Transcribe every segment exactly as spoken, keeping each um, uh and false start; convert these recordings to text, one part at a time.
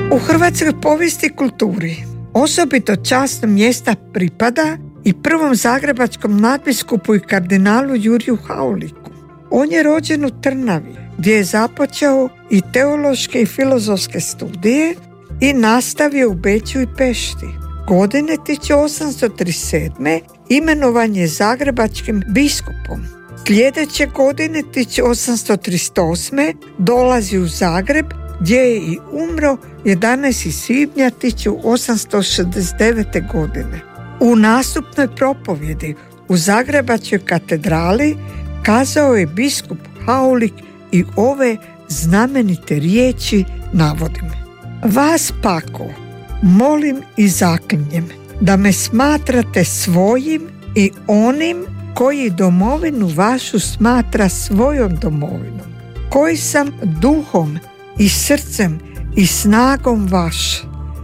U hrvatskoj povijesti i kulturi osobito časno mjesta pripada i prvom zagrebačkom nadbiskupu i kardinalu Juriju Hauliku. On je rođen u Trnavi, gdje je započeo i teološke i filozofske studije i nastavio u Beču i Pešti. Godine tisuću osamsto trideset sedme imenovan je zagrebačkim biskupom. Sljedeće godine tisuću osamsto trideset osme dolazi u Zagreb, gdje je i umro jedanaestog svibnja tisuću osamsto šezdeset devete. godine. U nastupnoj propovjedi u Zagrebačkoj katedrali kazao je biskup Haulik i ove znamenite riječi, navodim: Vas pako molim i zaklinjem da me smatrate svojim i onim koji domovinu vašu smatra svojom domovinom, koji sam duhom i srcem i snagom vaš.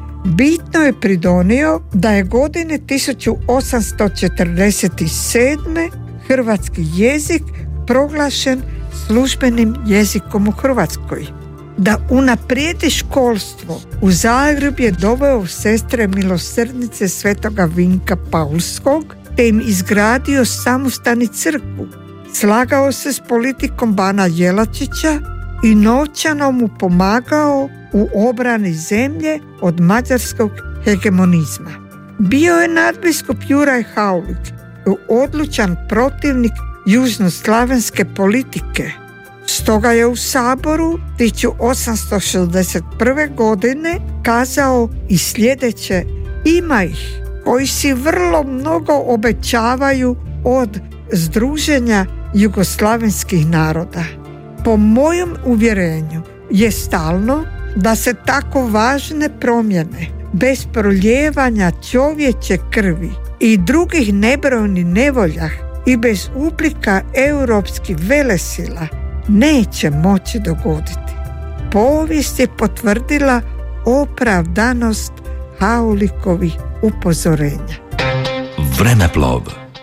Bitno je pridonio da je godine tisuću osamsto četrdeset sedme hrvatski jezik proglašen službenim jezikom u Hrvatskoj. Da unaprijedi školstvo, u Zagreb je doveo sestre milosrdnice svetoga Vinka Paulskog, te im izgradio samostani crkvu. Slagao se s politikom bana Jelačića i novčano mu pomagao u obrani zemlje od mađarskog hegemonizma. Bio je nadbiskup Juraj Haulik, odlučan protivnik južnoslavenske politike. Stoga je u Saboru tisuću osamsto šezdeset prve. godine kazao i sljedeće: ima ih koji si vrlo mnogo obećavaju od združenja jugoslavenskih naroda. Po mojem uvjerenju je stalno da se tako važne promjene bez prolijevanja čovječe krvi i drugih nebrojnih nevolja i bez uplika europskih velesila neće moći dogoditi. Povijest je potvrdila opravdanost Haulikovih upozorenja. Vremeplov.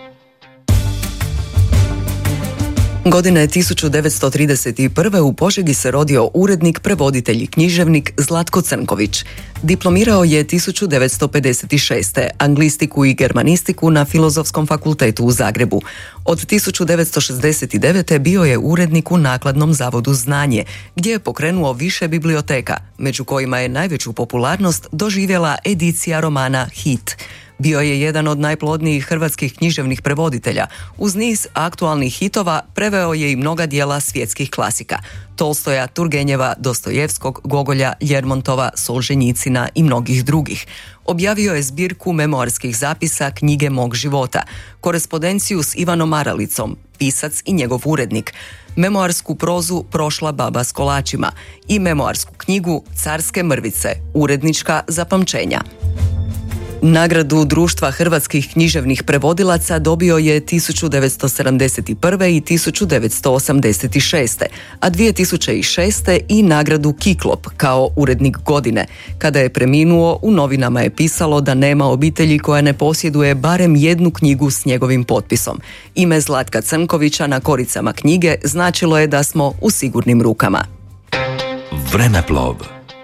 Godine tisuću devetsto trideset prve. u Požegi se rodio urednik, prevoditelj i književnik Zlatko Crnković. Diplomirao je tisuću devetsto pedeset šeste. anglistiku i germanistiku na Filozofskom fakultetu u Zagrebu. Od tisuću devetsto šezdeset devete. bio je urednik u Nakladnom zavodu Znanje, gdje je pokrenuo više biblioteka, među kojima je najveću popularnost doživjela edicija romana Hit. Bio je jedan od najplodnijih hrvatskih književnih prevoditelja. Uz niz aktualnih hitova preveo je i mnoga dijela svjetskih klasika: Tolstoja, Turgenjeva, Dostojevskog, Gogolja, Ljermontova, Solženjicina i mnogih drugih. Objavio je zbirku memoarskih zapisa Knjige mog života, korespondenciju s Ivanom Aralicom, pisac i njegov urednik, memoarsku prozu Prošla baba s kolačima i memoarsku knjigu Carske mrvice, urednička zapamćenja. Nagradu Društva hrvatskih književnih prevodilaca dobio je tisuću devetsto sedamdeset prve. i tisuću devetsto osamdeset šeste. a dvije tisuće šeste. i nagradu Kiklop kao urednik godine. Kada je preminuo, u novinama je pisalo da nema obitelji koja ne posjeduje barem jednu knjigu s njegovim potpisom. Ime Zlatka Crnkovića na koricama knjige značilo je da smo u sigurnim rukama. Vremeplov.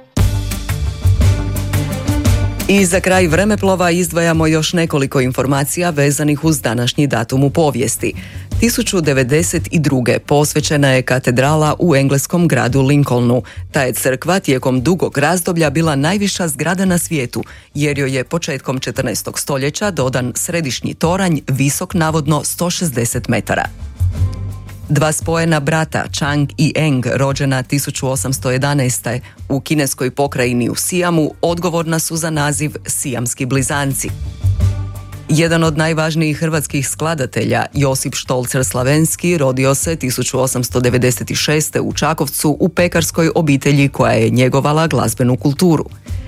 I za kraj vremeplova izdvajamo još nekoliko informacija vezanih uz današnji datum u povijesti. tisuću devedeset druge. posvećena je katedrala u engleskom gradu Lincolnu. Ta je crkva tijekom dugog razdoblja bila najviša zgrada na svijetu, jer joj je početkom četrnaestog stoljeća dodan središnji toranj visok navodno sto šezdeset metara. Dva spojena brata, Chang i Eng, rođena tisuću osamsto jedanaeste. u kineskoj pokrajini u Sijamu, odgovorna su za naziv Sijamski blizanci. Jedan od najvažnijih hrvatskih skladatelja, Josip Štolcer Slavenski, rodio se tisuću osamsto devedeset šeste. u Čakovcu u pekarskoj obitelji koja je njegovala glazbenu kulturu.